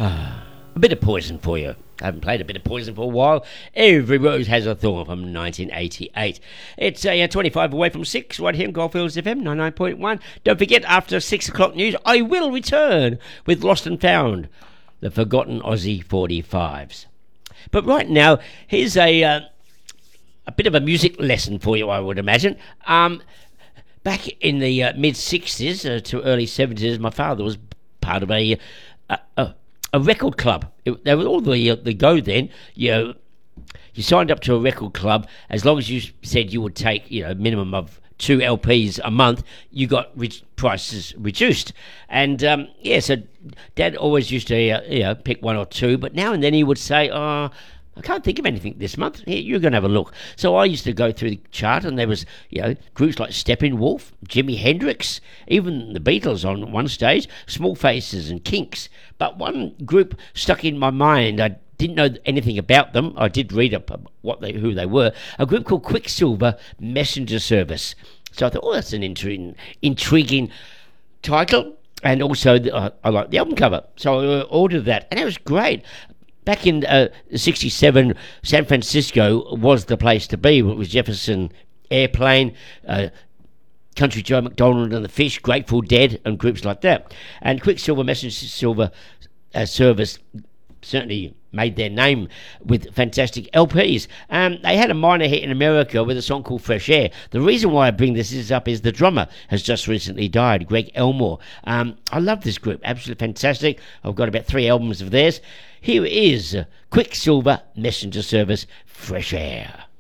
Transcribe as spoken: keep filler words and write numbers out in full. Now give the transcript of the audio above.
A bit of Poison for you. I haven't played a bit of Poison for a while. Every Rose Has a Thorn from nineteen eighty-eight. It's uh, twenty-five away from six, right here in Goldfields F M, ninety-nine point one. Don't forget, after six o'clock news, I will return with Lost and Found, the forgotten Aussie forty-fives. But right now, here's a uh, a bit of a music lesson for you, I would imagine. Um, back in the uh, mid-sixties uh, to early seventies, my father was part of a... Uh, uh, A record club. It, they were all the uh, the go then. You know, you signed up to a record club as long as you said you would take, you know, a minimum of two L Ps a month. You got re- prices reduced, and um, yeah. So Dad always used to uh, you know pick one or two, but now and then he would say, "Oh, I can't think of anything this month. Here, you're going to have a look." So I used to go through the chart, and there was, you know, groups like Steppenwolf, Jimi Hendrix, even the Beatles on one stage, Small Faces and Kinks. But one group stuck in my mind. I didn't know anything about them. I did read up what they, who they were. A group called Quicksilver Messenger Service. So I thought, oh, that's an intriguing, intriguing title, and also the, uh, I like the album cover. So I ordered that, and it was great. Back in uh, sixty-seven, San Francisco was the place to be. It was Jefferson Airplane, uh, Country Joe McDonald and the Fish, Grateful Dead, and groups like that. And Quicksilver Messenger Silver uh, Service certainly made their name with fantastic L Ps. Um, they had a minor hit in America with a song called Fresh Air. The reason why I bring this is up is the drummer has just recently died, Greg Elmore. Um, I love this group, absolutely fantastic. I've got about three albums of theirs. Here is Quicksilver Messenger Service, Fresh Air.